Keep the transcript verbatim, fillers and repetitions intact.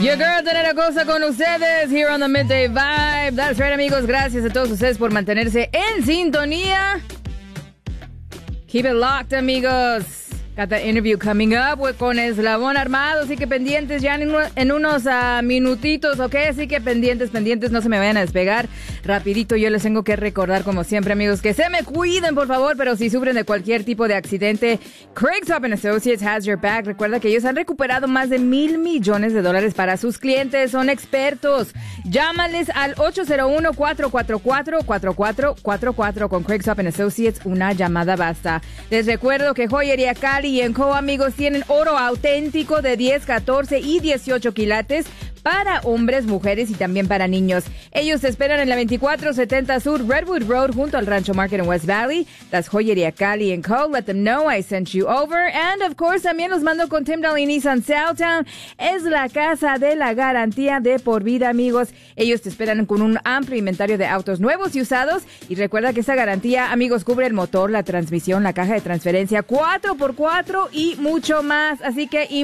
Your girl, tener cosa con ustedes here on the Midday Vibe. That's right, amigos. Gracias a todos ustedes por mantenerse en sintonía. Keep it locked, amigos. Got the interview coming up with, con Eslabón Armado, así que pendientes ya en, uno, en unos uh, minutitos, ¿ok? Así que pendientes, pendientes, no se me vayan a despegar. Rapidito, yo les tengo que recordar, como siempre, amigos, que se me cuiden, por favor, pero si sufren de cualquier tipo de accidente, Craig's Up and Associates has your back. Recuerda que ellos han recuperado más de mil millones de dólares para sus clientes, son expertos. Llámales al ocho cero uno, cuatro cuatro cuatro, cuatro cuatro cuatro cuatro con Craig's Up and Associates, una llamada basta. Les recuerdo que Joyería Cali y en Co, amigos, tienen oro auténtico de diez, catorce y dieciocho quilates para hombres, mujeres y también para niños. Ellos te esperan en la veinticuatro setenta Sur Redwood Road junto al Rancho Market en West Valley. That's Joyería Cali and Co. Let them know I sent you over. And of course, también los mando con Tim Daly Nissan Southtown. Es la casa de la garantía de por vida, amigos. Ellos te esperan con un amplio inventario de autos nuevos y usados. Y recuerda que esa garantía, amigos, cubre el motor, la transmisión, la caja de transferencia, cuatro por cuatro y mucho más. Así que